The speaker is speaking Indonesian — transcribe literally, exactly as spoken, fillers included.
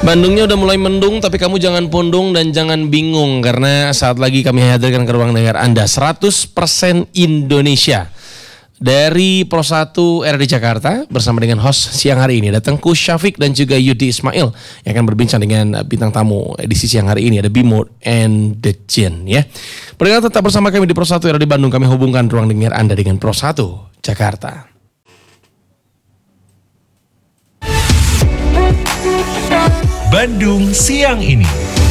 Bandungnya udah mulai mendung, tapi kamu jangan pundung dan jangan bingung karena saat lagi kami hadirkan ke ruang dengar Anda seratus persen Indonesia dari Pro satu R D Jakarta bersama dengan host siang hari ini ada Tengku Syafiq dan juga Yudi Ismail yang akan berbincang dengan bintang tamu edisi siang hari ini ada Bimo and the Jin ya. Pendengar tetap bersama kami di Pro satu R D Bandung, kami hubungkan ruang dengar Anda dengan Pro satu Jakarta. Bandung siang ini.